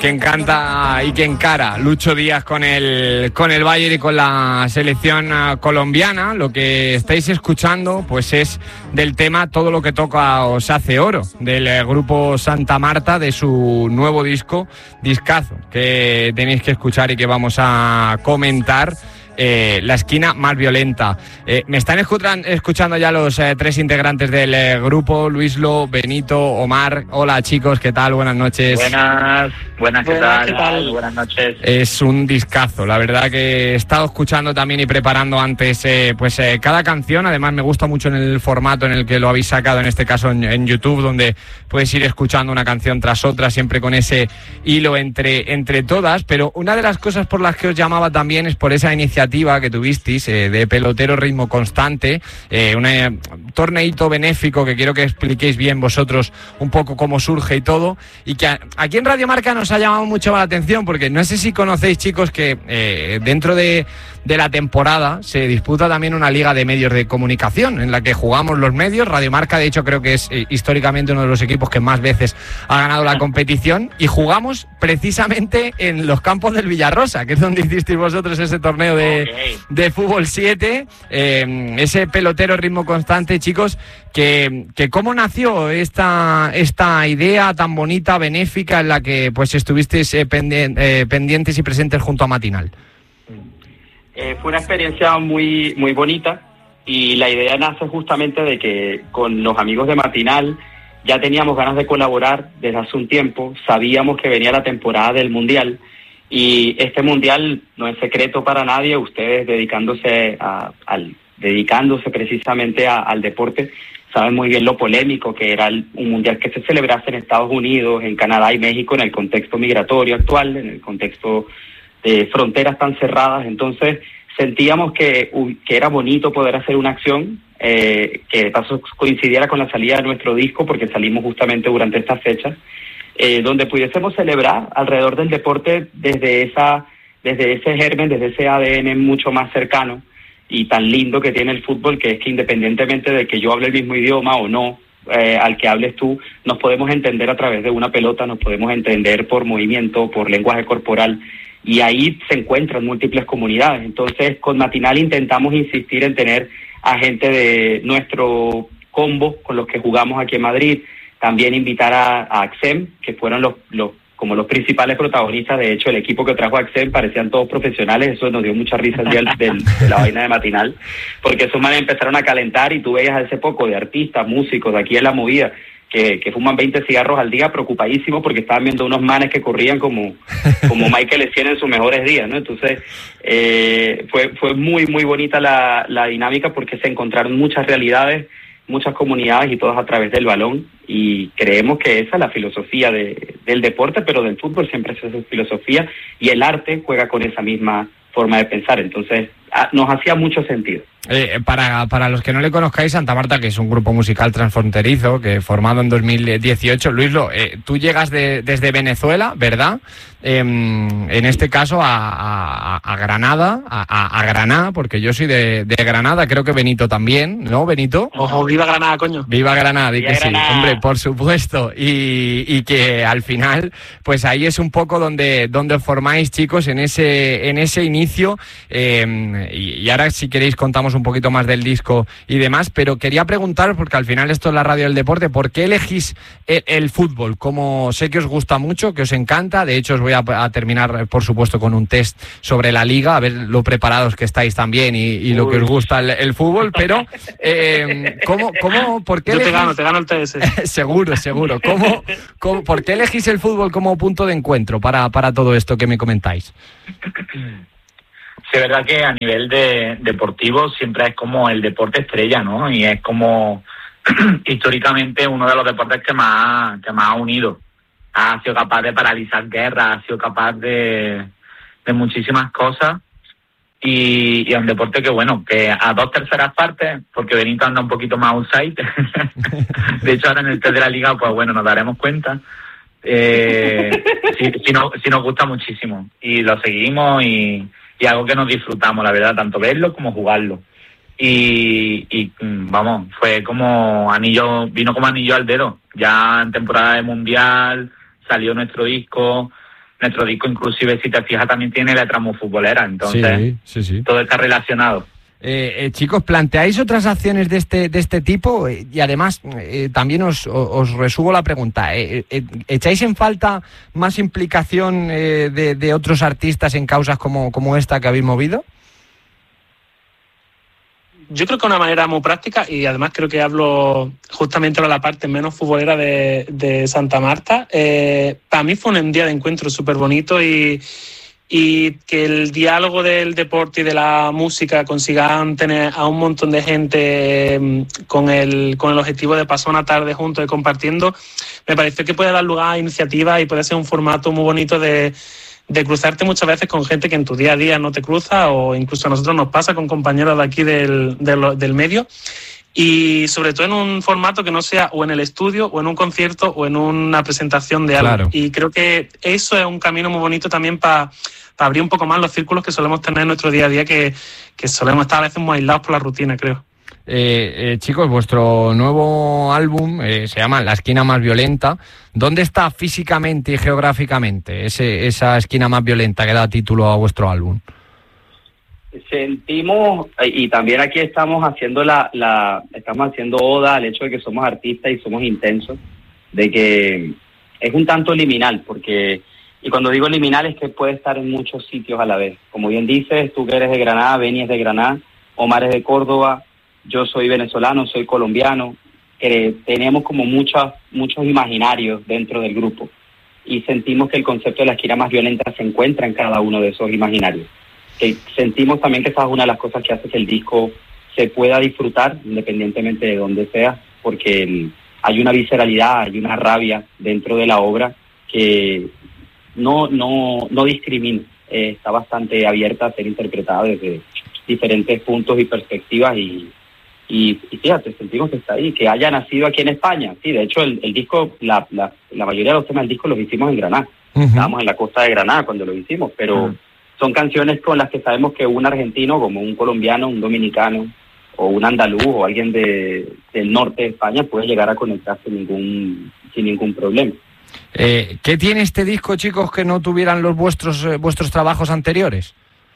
quien canta y quien encara, Lucho Díaz con el Bayern y con la selección colombiana. Lo que estáis escuchando pues es del tema Todo lo que toca os hace oro, del grupo Santa Marta, de su nuevo discazo, que tenéis que escuchar y que vamos a comentar. La esquina más violenta. Me están escuchando ya los tres integrantes del grupo, Luislo, Benito, Omar. Hola chicos, ¿qué tal? Buenas noches. Buenas, ¿qué tal? Buenas noches. Es un discazo, la verdad que he estado escuchando también y preparando antes cada canción. Además me gusta mucho en el formato en el que lo habéis sacado, en este caso en YouTube, donde puedes ir escuchando una canción tras otra, siempre con ese hilo entre todas. Pero una de las cosas por las que os llamaba también es por esa iniciativa que tuvisteis de Pelotero Ritmo Constante, un torneito benéfico que quiero que expliquéis bien vosotros un poco cómo surge y todo, y que aquí en Radio Marca nos ha llamado mucho la atención, porque no sé si conocéis, chicos, que dentro de la temporada se disputa también una liga de medios de comunicación en la que jugamos los medios. Radio Marca, de hecho, creo que es históricamente uno de los equipos que más veces ha ganado la competición, y jugamos precisamente en los campos del Villarrosa, que es donde hicisteis vosotros ese torneo de fútbol 7, ese Pelotero Ritmo Constante, chicos, que cómo nació esta idea tan bonita, benéfica, en la que pues estuvisteis pendientes y presentes junto a Matinal. Fue una experiencia muy, muy bonita, y la idea nace justamente de que con los amigos de Matinal ya teníamos ganas de colaborar desde hace un tiempo. Sabíamos que venía la temporada del Mundial, y este Mundial no es secreto para nadie. Ustedes dedicándose precisamente al deporte, saben muy bien lo polémico que era un Mundial que se celebrase en Estados Unidos, en Canadá y México, en el contexto migratorio actual, en el contexto de fronteras tan cerradas. Entonces sentíamos que era bonito poder hacer una acción que de paso coincidiera con la salida de nuestro disco, porque salimos justamente durante estas fechas, donde pudiésemos celebrar alrededor del deporte desde ese germen, desde ese ADN mucho más cercano y tan lindo que tiene el fútbol, que es que independientemente de que yo hable el mismo idioma o no, al que hables tú, nos podemos entender a través de una pelota, nos podemos entender por movimiento, por lenguaje corporal, y ahí se encuentran múltiples comunidades. Entonces con Matinal intentamos insistir en tener a gente de nuestro combo con los que jugamos aquí en Madrid, también invitar a AXEM, que fueron los principales protagonistas. De hecho, el equipo que trajo a AXEM parecían todos profesionales. Eso nos dio mucha risa el día de la vaina de Matinal, porque esos manes empezaron a calentar, y tú veías a ese poco de artistas, músicos de aquí en la movida, que fuman 20 cigarros al día, preocupadísimos porque estaban viendo unos manes que corrían como Michael Essien en sus mejores días, ¿no? Entonces fue muy, muy bonita la dinámica, porque se encontraron muchas realidades, muchas comunidades, y todas a través del balón, y creemos que esa es la filosofía del deporte, pero del fútbol siempre es esa filosofía, y el arte juega con esa misma forma de pensar. Entonces nos hacía mucho sentido. Para los que no le conozcáis, Santa Marta, que es un grupo musical transfronterizo, que formado en 2018, Luislo, tú llegas desde Venezuela, ¿verdad? En este caso a Granada, a Granada, porque yo soy de Granada, creo que Benito también, ¿no, Benito? Ojo, viva Granada, coño. Viva Granada, di que sí, Granada. hombre, por supuesto, y que al final, pues ahí es un poco donde os formáis, chicos, en ese inicio, y ahora si queréis contamos un poquito más del disco y demás, pero quería preguntar, porque al final esto es la radio del deporte, ¿por qué elegís el fútbol? Como sé que os gusta mucho, que os encanta, de hecho os voy a terminar, por supuesto, con un test sobre la liga, a ver lo preparados que estáis también y lo que os gusta el fútbol, pero ¿por qué yo elegís? te gano el test. Seguro. ¿Por qué elegís el fútbol como punto de encuentro para todo esto que me comentáis? Sí, es verdad que a nivel deportivo siempre es como el deporte estrella, ¿no? Y es como históricamente uno de los deportes que más ha unido. Ha sido capaz de paralizar guerras, ha sido capaz de muchísimas cosas, y es un deporte que, bueno, que a 2/3 partes, porque Benito anda un poquito más outside. De hecho, ahora en el test de la liga, pues bueno, nos daremos cuenta. Si nos gusta muchísimo, y lo seguimos, y algo que nos disfrutamos, la verdad, tanto verlo como jugarlo. Y vamos, vino como anillo al dedo. Ya en temporada de Mundial salió nuestro disco, nuestro disco, inclusive, si te fijas, también tiene letras muy futboleras, entonces sí. Todo está relacionado. Chicos, ¿planteáis otras acciones de este tipo? Y además, también os resubo la pregunta. ¿Echáis en falta más implicación de otros artistas en causas como esta que habéis movido? Yo creo que una manera muy práctica, y además creo que hablo justamente de la parte menos futbolera de Santa Marta. Para mí fue un día de encuentro súper bonito y que el diálogo del deporte y de la música consigan tener a un montón de gente con el objetivo de pasar una tarde juntos y compartiendo, me parece que puede dar lugar a iniciativas y puede ser un formato muy bonito de cruzarte muchas veces con gente que en tu día a día no te cruza, o incluso a nosotros nos pasa con compañeros de aquí del medio, y sobre todo en un formato que no sea o en el estudio o en un concierto o en una presentación de algo. Claro. Y creo que eso es un camino muy bonito también para abrir un poco más los círculos que solemos tener en nuestro día a día, que solemos estar a veces muy aislados por la rutina, creo. Chicos, vuestro nuevo álbum se llama La Esquina Más Violenta. ¿Dónde está físicamente y geográficamente esa esquina más violenta que da título a vuestro álbum? Sentimos, y también aquí estamos haciendo estamos haciendo oda al hecho de que somos artistas y somos intensos, de que es un tanto liminal, y cuando digo liminal es que puede estar en muchos sitios a la vez. Como bien dices, tú que eres de Granada, Beni es de Granada, Omar es de Córdoba, yo soy venezolano, soy colombiano, tenemos como muchos imaginarios dentro del grupo, y sentimos que el concepto de la esquina más violenta se encuentra en cada uno de esos imaginarios. Que sentimos también que esa es una de las cosas que hace que el disco se pueda disfrutar independientemente de dónde sea, porque hay una visceralidad, hay una rabia dentro de la obra que no discrimina, está bastante abierta a ser interpretada desde diferentes puntos y perspectivas, y fíjate, sentimos que está ahí, que haya nacido aquí en España. Sí, de hecho el disco, la mayoría de los temas del disco los hicimos en Granada. Uh-huh. Estábamos en la costa de Granada cuando lo hicimos, pero son canciones con las que sabemos que un argentino, como un colombiano, un dominicano o un andaluz o alguien del norte de España puede llegar a conectarse sin ningún problema. ¿Qué tiene este disco, chicos, que no tuvieran los vuestros trabajos anteriores?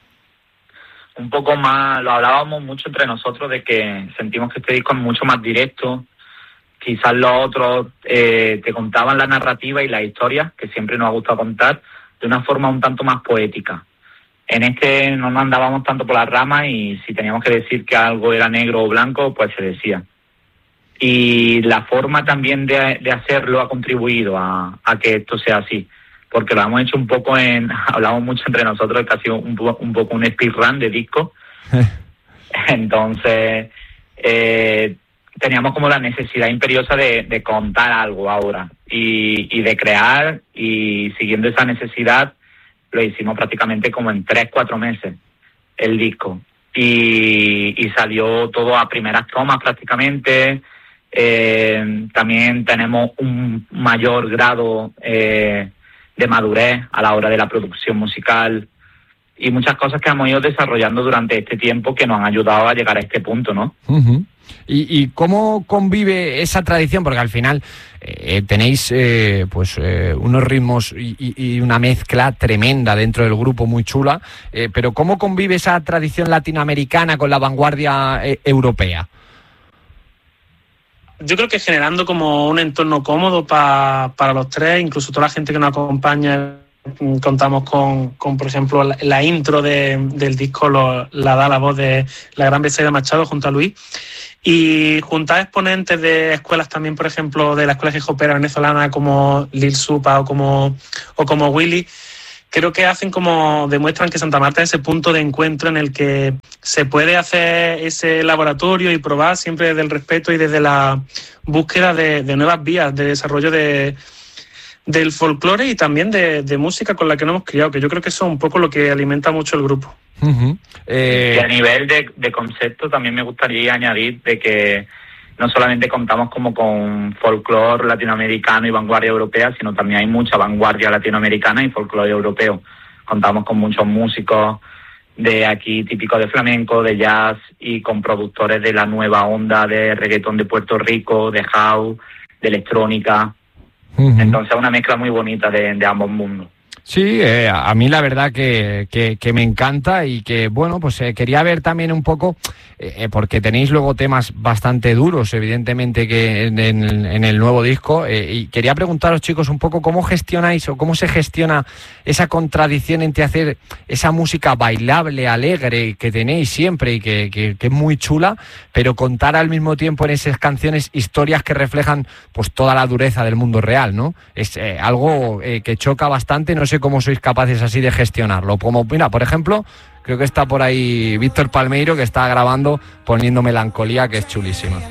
Un poco más, lo hablábamos mucho entre nosotros, de que sentimos que este disco es mucho más directo. Quizás los otros te contaban la narrativa y la historia, que siempre nos ha gustado contar, de una forma un tanto más poética. En este no nos andábamos tanto por las ramas, y si teníamos que decir que algo era negro o blanco, pues se decía. Y la forma también de hacerlo ha contribuido a que esto sea así, porque lo hemos hecho un poco hablamos mucho entre nosotros, que ha sido un poco un speedrun de disco. Entonces teníamos como la necesidad imperiosa de contar algo ahora y de crear, y siguiendo esa necesidad lo hicimos prácticamente como en 3-4 meses el disco, y salió todo a primeras tomas prácticamente. También tenemos un mayor grado de madurez a la hora de la producción musical, y muchas cosas que hemos ido desarrollando durante este tiempo que nos han ayudado a llegar a este punto, ¿no? Uh-huh. ¿Y cómo convive esa tradición? Porque al final tenéis unos ritmos y una mezcla tremenda dentro del grupo, muy chula, pero ¿cómo convive esa tradición latinoamericana con la vanguardia europea? Yo creo que generando como un entorno cómodo para los tres, incluso toda la gente que nos acompaña. Contamos con por ejemplo, la intro del disco la da la voz de la gran Betsaida Machado junto a Luis, y juntar exponentes de escuelas también, por ejemplo, de la escuela hip-hopera venezolana como Lil Supa o como Willy, creo que demuestran que Santa Marta es ese punto de encuentro en el que se puede hacer ese laboratorio y probar siempre desde el respeto y desde la búsqueda de nuevas vías de desarrollo del folclore y también de música con la que nos hemos criado, que yo creo que eso es un poco lo que alimenta mucho el grupo. Uh-huh. Y a nivel de concepto también me gustaría añadir de que no solamente contamos como con folclore latinoamericano y vanguardia europea, sino también hay mucha vanguardia latinoamericana y folclore europeo. Contamos con muchos músicos de aquí típicos de flamenco, de jazz, y con productores de la nueva onda de reggaetón de Puerto Rico, de house, de electrónica. Uh-huh. Entonces es una mezcla muy bonita de ambos mundos. Sí, a mí la verdad que me encanta y que, bueno, pues quería ver también un poco, porque tenéis luego temas bastante duros, evidentemente, que en el nuevo disco, y quería preguntaros, chicos, un poco cómo gestionáis o cómo se gestiona esa contradicción entre hacer esa música bailable, alegre, que tenéis siempre y que es muy chula, pero contar al mismo tiempo en esas canciones historias que reflejan pues toda la dureza del mundo real, ¿no? Es algo que choca bastante, no sé cómo sois capaces así de gestionarlo. Como, mira, por ejemplo, creo que está por ahí Víctor Palmeiro, que está grabando Poniendo Melancolía, que es chulísima.